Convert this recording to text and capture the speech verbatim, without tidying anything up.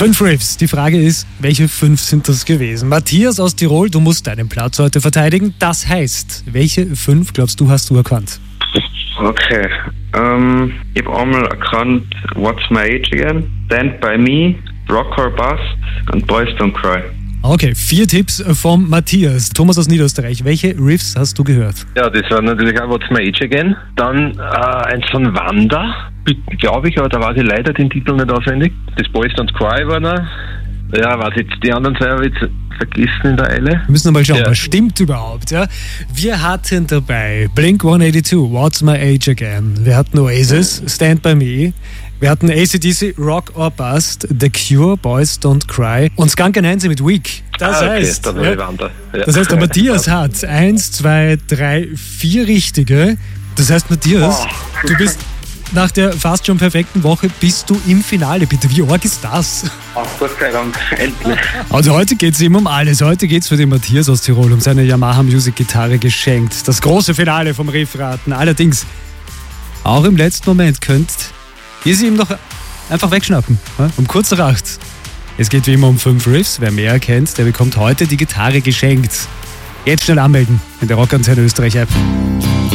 Fünf Riffs. Die Frage ist, welche fünf sind das gewesen? Matthias aus Tirol, du musst deinen Platz heute verteidigen. Das heißt, welche fünf, glaubst du, hast du erkannt? Okay. Ähm, ich habe einmal erkannt What's My Age Again, Stand By Me, Rock or Bust und Boys Don't Cry. Okay, vier Tipps vom Matthias. Thomas aus Niederösterreich, welche Riffs hast du gehört? Ja, das war natürlich auch What's My Age Again. Dann äh, eins von Wanda, glaube ich, aber da weiß ich leider den Titel nicht auswendig. Das Boys Don't Cry war noch. Ja, was jetzt die anderen zwei habe ich jetzt vergessen in der Eile. Wir müssen noch mal schauen, Ja. was stimmt überhaupt. Ja? Wir hatten dabei Blink one eighty-two, What's My Age Again. Wir hatten Oasis, Stand By Me. Wir hatten A C D C, Rock or Bust, The Cure, Boys Don't Cry und Skunk Anansi mit Weak. Das Ah, okay, heißt, dann war ja, ich Wanda. Ja. das heißt, der Matthias hat eins, zwei, drei, vier richtige. Das heißt, Matthias, Oh. du bist nach der fast schon perfekten Woche bist du im Finale. Bitte, wie arg ist das? Ach, Gott sei Dank, endlich. Also heute geht es ihm um alles. Heute geht es für den Matthias aus Tirol um seine Yamaha Music Gitarre geschenkt. Das große Finale vom Riffraten. Allerdings, auch im letzten Moment könnt ihr sie ihm doch einfach wegschnappen. Ja? Um kurz nach acht. Es geht wie immer um fünf Riffs. Wer mehr kennt, der bekommt heute die Gitarre geschenkt. Jetzt schnell anmelden in der Rockantenne Österreich App.